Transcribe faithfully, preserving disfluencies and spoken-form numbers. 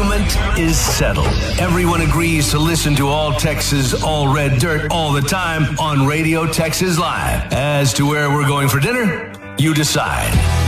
settlement is settled. Everyone agrees to listen to All Texas, All Red Dirt all the time on Radio Texas Live. As to where we're going for dinner, you decide.